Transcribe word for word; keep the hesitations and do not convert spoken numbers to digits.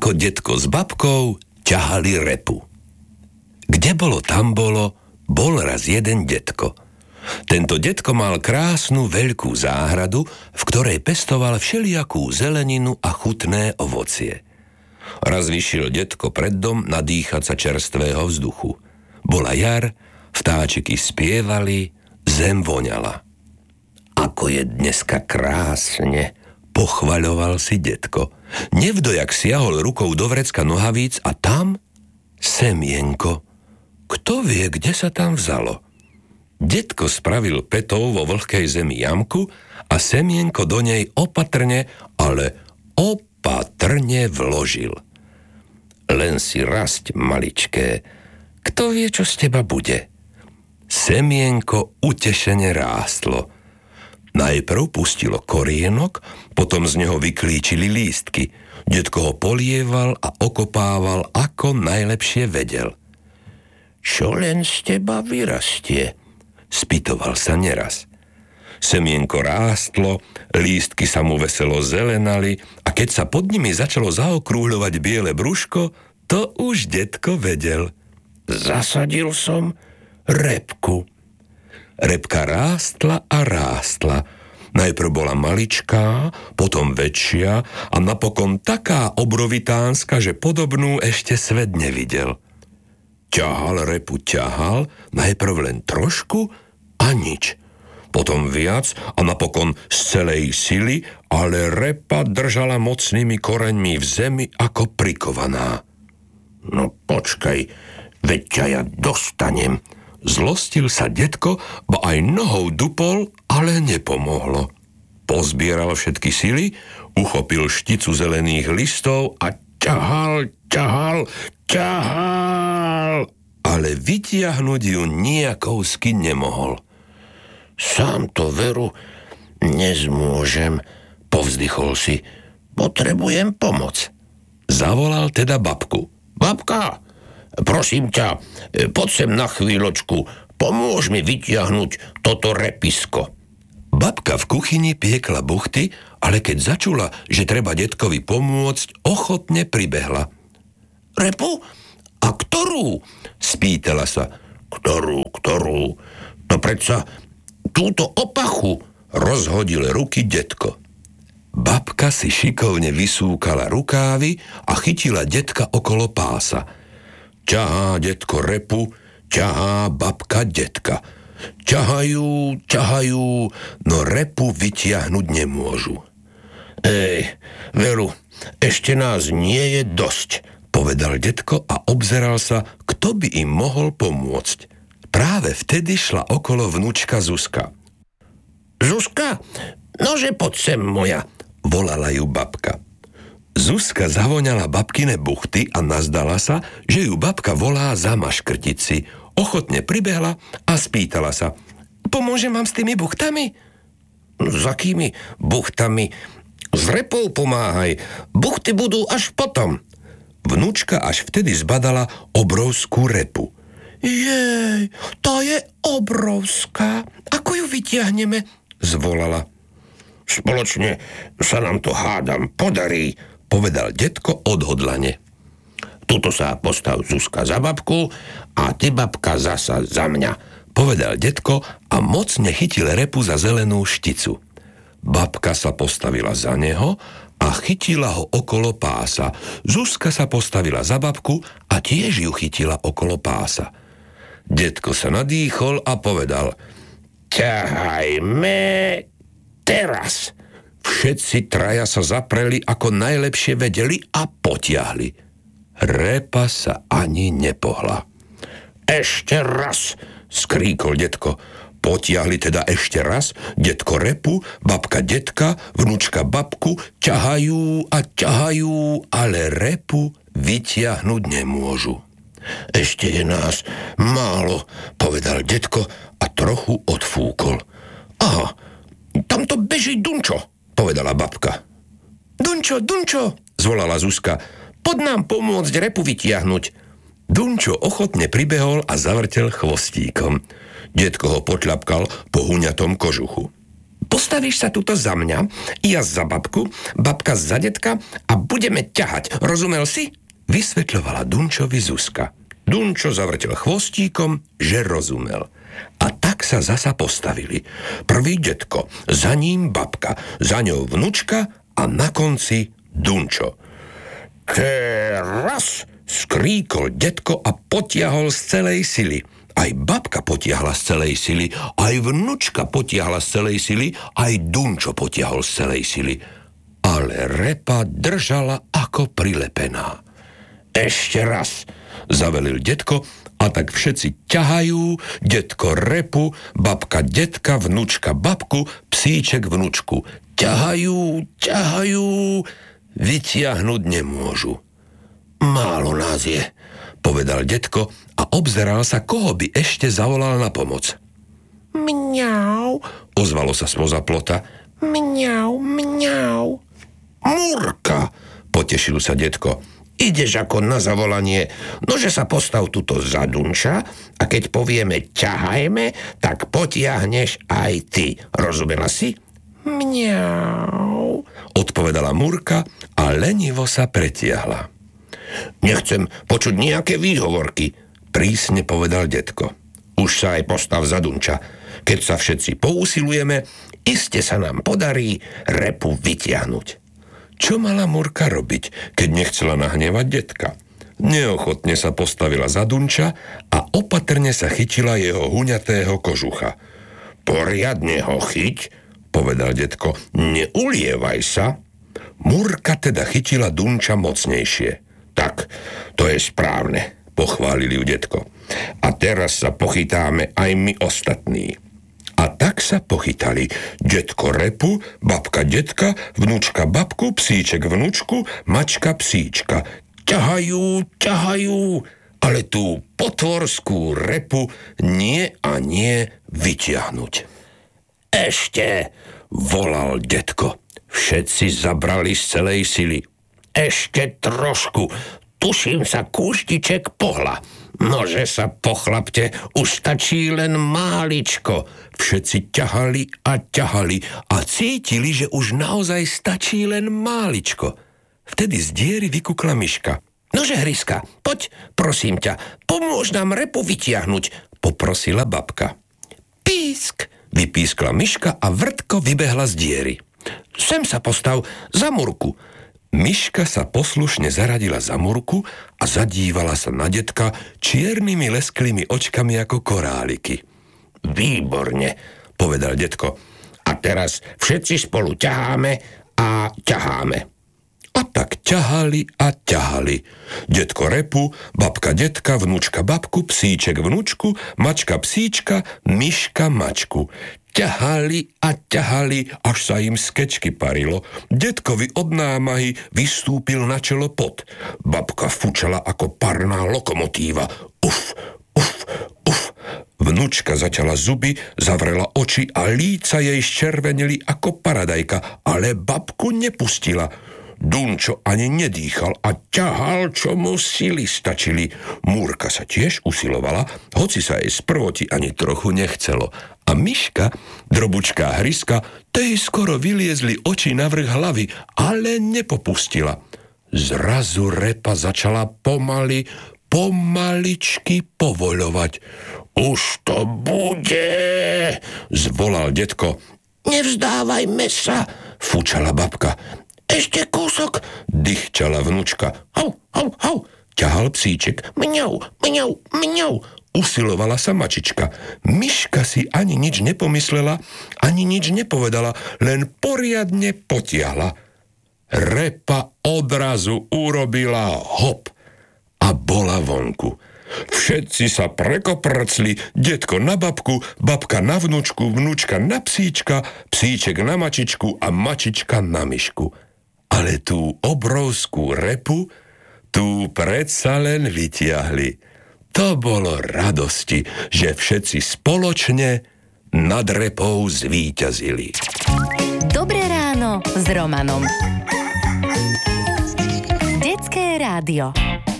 ako detko s babkou ťahali repu. Kde bolo, tam bolo, bol raz jeden detko. Tento detko mal krásnu veľkú záhradu, v ktorej pestoval všelijakú zeleninu a chutné ovocie. Raz vyšiel detko pred dom nadýchať sa čerstvého vzduchu. Bola jar, vtáčiky spievali, zem voňala. Ako je dneska krásne, pochvaľoval si detko. Nevdojak siahol rukou do vrecka nohavíc a tam semienko. Kto vie, kde sa tam vzalo? Detko spravil petou vo vlhkej zemi jamku a semienko do nej opatrne, ale opatrne vložil. Len si rasť, maličké, kto vie, čo z teba bude? Semienko utešene rástlo. Najprv pustilo korienok, potom z neho vyklíčili lístky. Detko ho polieval a okopával, ako najlepšie vedel. Čo len z teba vyrastie? Spýtoval sa neraz. Semienko rástlo, lístky sa mu veselo zelenali a keď sa pod nimi začalo zaokrúhľovať biele brúško, to už detko vedel. Zasadil som repku. Repka rástla a rástla. Najprv bola maličká, potom väčšia a napokon taká obrovitánska, že podobnú ešte svet nevidel. Ťahal repu, ťahal, najprv len trošku a nič. Potom viac a napokon z celej sily, ale repa držala mocnými koreňmi v zemi ako prikovaná. No počkaj, veď ťa ja dostanem. Zlostil sa detko, ba aj nohou dupol, ale nepomohlo. Pozbieral všetky sily, uchopil šticu zelených listov a ťahal, ťahal, ťahal, ale vytiahnuť ju nijakousky nemohol. Sám to veru nezmôžem, povzdychol si. Potrebujem pomoc. Zavolal teda babku. Babka, prosím ťa, poď sem na chvíľočku, pomôž mi vytiahnuť toto repisko. Babka v kuchyni piekla buchty, ale keď začula, že treba detkovi pomôcť, ochotne pribehla. Repu? A ktorú? Spýtala sa. Ktorú, ktorú? No predsa túto opachu, rozhodil ruky detko. Babka si šikovne vysúkala rukávy a chytila detka okolo pása. Ťahá detko repu, ťahá babka detka. Ťahajú, ťahajú, no repu vytiahnuť nemôžu. Ej, veru, ešte nás nie je dosť, povedal detko a obzeral sa, kto by im mohol pomôcť. Práve vtedy šla okolo vnúčka Zuzka. Zuzka, nože poď sem moja, volala ju babka. Zuzka zavoňala babkine buchty a nazdala sa, že ju babka volá zamaškrtiť si. Ochotne pribehla a spýtala sa. Pomôžem vám s tými buchtami? S akými buchtami? S repou pomáhaj. Buchty budú až potom. Vnúčka až vtedy zbadala obrovskú repu. Jej, tá je obrovská. Ako ju vytiahneme? Zvolala. Spoločne sa nám to hádam podarí, povedal detko odhodlane. Tuto sa postav Zuzka za babku a ty babka zasa za mňa, povedal detko a mocne chytil repu za zelenú šticu. Babka sa postavila za neho a chytila ho okolo pása. Zuzka sa postavila za babku a tiež ju chytila okolo pása. Detko sa nadýchol a povedal: ťahajme teraz. Všetci traja sa zapreli, ako najlepšie vedeli a potiahli. Repa sa ani nepohla. Ešte raz, skríkol detko. Potiahli teda ešte raz, detko repu, babka detka, vnúčka babku, ťahajú a ťahajú, ale repu vytiahnuť nemôžu. Ešte je nás málo, povedal detko a trochu odfúkol. Aha, tamto beží Dunčo, povedala babka. Dunčo, Dunčo, zvolala Zuzka, poď nám pomôcť repu vytiahnuť. Dunčo ochotne pribehol a zavrtel chvostíkom. Detko ho potľapkal po huňatom kožuchu. Postavíš sa tuto za mňa, ja za babku, babka za detka a budeme ťahať. Rozumel si? Vysvetľovala Dunčovi Zuzka. Dunčo zavrtel chvostíkom, že rozumel. A tak sa zasa postavili. Prvý detko, za ním babka, za ňou vnučka a na konci Dunčo. Teraz, skríkol detko a potiahol z celej sily. Aj babka potiahla z celej sily, aj vnučka potiahla z celej sily, aj Dunčo potiahol z celej sily. Ale Repa držala ako prilepená. Ešte raz, zavelil detko, a tak všetci ťahajú, detko Repu, babka detka, vnučka babku, psíček vnučku. Ťahajú, ťahajú, vytiahnuť nemôžu. Málo nás je, povedal detko a obzeral sa, koho by ešte zavolal na pomoc. Mňau, ozvalo sa spoza plota. Mňau, mňau. Murka, potešil sa detko. Ideš ako na zavolanie, nože sa postav tuto za Dunča a keď povieme ťahajme, tak potiahneš aj ty. Rozumela si? Mňau, odpovedala Murka a lenivo sa pretiahla. Nechcem počuť nejaké výhovorky, prísne povedal detko. Už sa aj postav za Dunča. Keď sa všetci pousilujeme, iste sa nám podarí Repu vytiahnuť. Čo mala Murka robiť, keď nechcela nahnevať detka? Neochotne sa postavila za Dunča a opatrne sa chytila jeho huňatého kožucha. Poriadne ho chyť, povedal detko, neulievaj sa. Murka teda chytila Dunča mocnejšie. Tak, to je správne, pochválili ju detko. A teraz sa pochytáme aj my ostatní. A tak sa pochytali detko Repu, babka detka, vnúčka babku, psíček vnúčku, mačka psíčka. Ťahajú, ťahajú, ale tú potvorskú Repu nie a nie vytiahnuť. Ešte, volal detko. Všetci zabrali z celej sily. Ešte trošku, tuším sa kúštiček pohla. Nože sa pochlapte, už stačí len máličko. Všetci ťahali a ťahali a cítili, že už naozaj stačí len máličko. Vtedy z diery vykukla myška. Nože Hryska, poď, prosím ťa, pomôž nám Repu vytiahnuť, poprosila babka. Písk, vypískla myška a vrtko vybehla z diery. Sem sa postav za Murku. Myška sa poslušne zaradila za Murku a zadívala sa na detka čiernymi lesklými očkami ako koráliky. Výborne, povedal detko. A teraz všetci spolu ťaháme a ťaháme. A tak ťahali a ťahali. Detko Repu, babka detka, vnúčka babku, psíček vnúčku, mačka psíčka, myška mačku. Ťahali a ťahali, až sa im z kečky parilo. Detkovi od námahy vystúpil na čelo pot. Babka fučala ako parná lokomotíva. Uf, uf, uf. Vnučka zaťala zuby, zavrela oči a líca jej zčervenili ako paradajka, ale babku nepustila. Dunčo ani nedýchal a ťahal, čo mu sily stačili. Múrka sa tiež usilovala, hoci sa jej sprvoti ani trochu nechcelo. A myška, drobučká Hryska, tej skoro vyliezli oči navrch hlavy, ale nepopustila. Zrazu Repa začala pomaly, pomaličky povoľovať. Už to bude, zvolal detko. Nevzdávajme sa, fučala babka. Ešte kúsok, dychčala vnučka. Hau, hau, hau, ťahal psíček. Mňau, mňau, mňau, usilovala sa mačička. Myška si ani nič nepomyslela, ani nič nepovedala, len poriadne potiahla. Repa odrazu urobila hop a bola vonku. Všetci sa prekoprcli, detko na babku, babka na vnučku, vnučka na psíčka, psíček na mačičku a mačička na myšku. Ale tú obrovskú Repu, tú predsa len vytiahli. To bolo radosti, že všetci spoločne nad Repou zvíťazili. Dobré ráno s Romanom. Detské rádio.